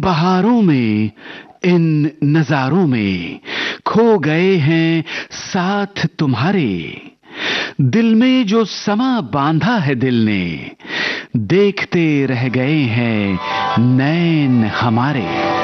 बहारों में, इन नजारों में खो गए हैं साथ तुम्हारे। दिल में जो समा बांधा है दिल ने, देखते रह गए हैं नैन हमारे।